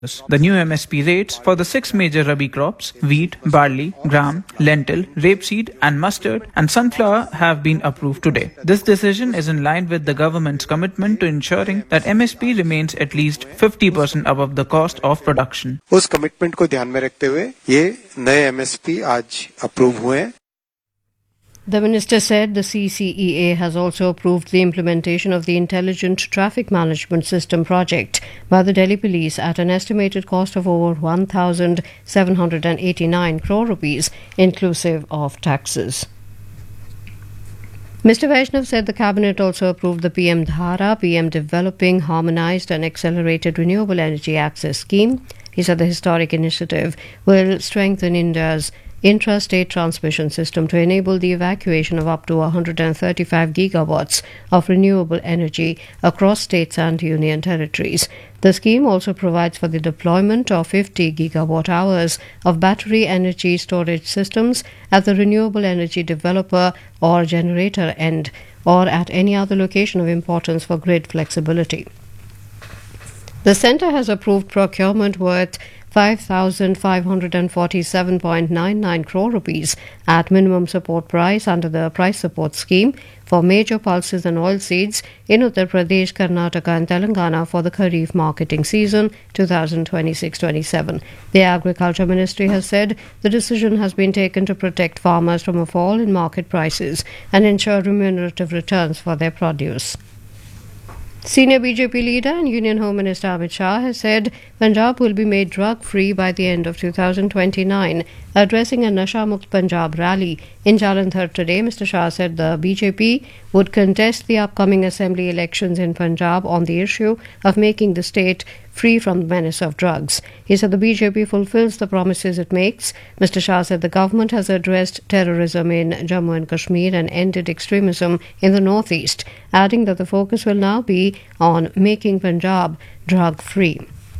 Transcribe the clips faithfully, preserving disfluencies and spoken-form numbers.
The new M S P rates for the six major Rabi crops, wheat, barley, gram, lentil, rapeseed and mustard and sunflower have been approved today. This decision is in line with the government's commitment to ensuring that M S P remains at least fifty percent above the cost of production. उस commitment को ध्यान में रखते हुए ये नए M S P आज approve हुए हैं. The minister said the C C E A has also approved the implementation of the Intelligent Traffic Management System project by the Delhi Police at an estimated cost of over one thousand seven hundred eighty-nine crore rupees, inclusive of taxes. Mister Vaishnav said the cabinet also approved the P M Dhara, P M Developing, Harmonized and Accelerated Renewable Energy Access Scheme. He said the historic initiative will strengthen India's intra-state transmission system to enable the evacuation of up to one hundred thirty-five gigawatts of renewable energy across states and union territories. The scheme also provides for the deployment of fifty gigawatt hours of battery energy storage systems at the renewable energy developer or generator end or at any other location of importance for grid flexibility. The centre has approved procurement worth five thousand five hundred forty-seven point nine nine crore rupees at minimum support price under the price support scheme for major pulses and oilseeds in Uttar Pradesh, Karnataka and Telangana for the Kharif marketing season twenty twenty-six twenty-seven. The Agriculture Ministry has said the decision has been taken to protect farmers from a fall in market prices and ensure remunerative returns for their produce. Senior B J P leader and Union Home Minister Amit Shah has said Punjab will be made drug-free by the end of two thousand twenty-nine. Addressing a Nasha Mukt Punjab rally in Jalandhar today, Mister Shah said the B J P would contest the upcoming assembly elections in Punjab on the issue of making the state free from the menace of drugs. He said the B J P fulfills the promises it makes. Mister Shah said the government has addressed terrorism in Jammu and Kashmir and ended extremism in the northeast, adding that the focus will now be on making Punjab drug-free.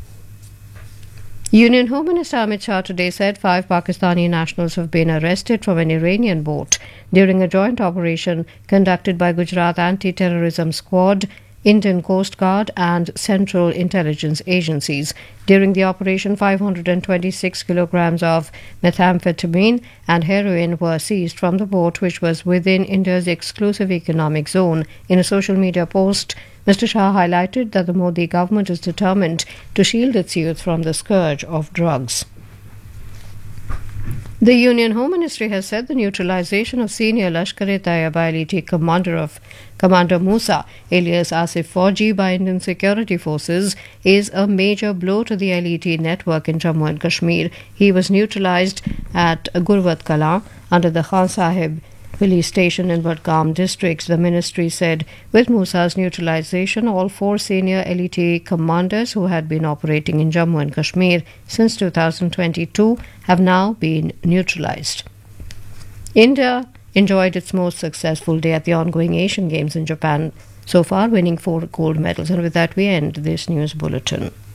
Union Home Minister Amit Shah today said five Pakistani nationals have been arrested from an Iranian boat during a joint operation conducted by Gujarat Anti-Terrorism Squad, Indian Coast Guard and Central Intelligence Agencies. During the operation, five hundred twenty-six kilograms of methamphetamine and heroin were seized from the boat, which was within India's exclusive economic zone. In a social media post, Mister Shah highlighted that the Modi government is determined to shield its youth from the scourge of drugs. The Union Home Ministry has said the neutralization of senior Lashkar-e-Taiba elite commander of Commander Musa, alias Asif Fauji, by Indian security forces is a major blow to the L E T network in Jammu and Kashmir. He was neutralized at Gurvat Kala under the Khan Sahib police station in Budgam district. The ministry said with Musa's neutralization, all four senior L E T commanders who had been operating in Jammu and Kashmir since two thousand twenty-two have now been neutralized. India enjoyed its most successful day at the ongoing Asian Games in Japan, so far winning four gold medals. And with that we end this news bulletin.